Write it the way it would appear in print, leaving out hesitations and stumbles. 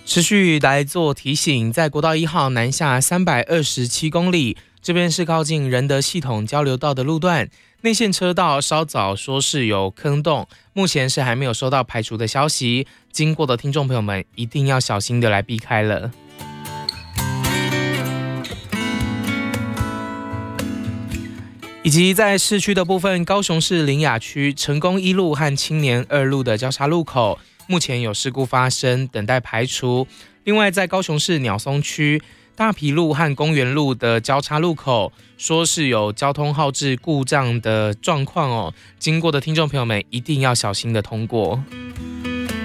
持续来做提醒，在国道1号南下327公里，这边是靠近仁德系统交流道的路段，内线车道稍早说是有坑洞，目前是还没有收到排除的消息，经过的听众朋友们一定要小心的来避开了。以及在市区的部分，高雄市苓雅区成功1路和青年2路的交叉路口，目前有事故发生，等待排除。另外，在高雄市鸟松区大埤路和公园路的交叉路口，说是有交通号志故障的状况哦，经过的听众朋友们一定要小心的通过。